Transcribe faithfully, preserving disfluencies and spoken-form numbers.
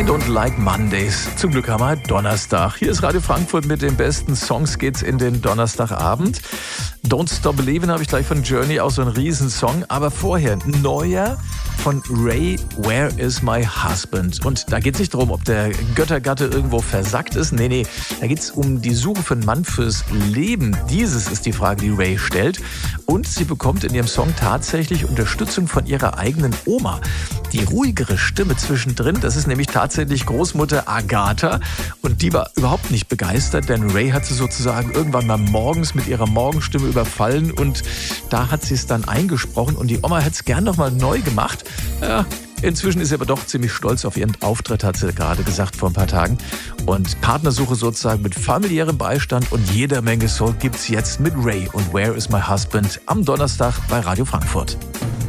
I don't like Mondays. Zum Glück haben wir halt Donnerstag. Hier ist Radio Frankfurt mit den besten Songs, geht's in den Donnerstagabend. Don't Stop Believin' habe ich gleich von Journey, auch so ein Riesensong. Aber vorher neuer von Ray, Where is my husband? Und da geht es nicht darum, ob der Göttergatte irgendwo versackt ist. Nee, nee, da geht es um die Suche für einen Mann fürs Leben. Dieses ist die Frage, die Ray stellt. Und sie bekommt in ihrem Song tatsächlich Unterstützung von ihrer eigenen Oma. Die ruhigere Stimme zwischendrin, das ist nämlich tatsächlich Großmutter Agatha. Und die war überhaupt nicht begeistert, denn Ray hat sie sozusagen irgendwann mal morgens mit ihrer Morgenstimme überfallen. Und da hat sie es dann eingesprochen. Und die Oma hat es gern nochmal neu gemacht. Ja, inzwischen ist sie aber doch ziemlich stolz auf ihren Auftritt, hat sie gerade gesagt vor ein paar Tagen. Und Partnersuche sozusagen mit familiärem Beistand und jeder Menge Soul gibt's jetzt mit Ray und Where is my husband am Donnerstag bei Radio Frankfurt.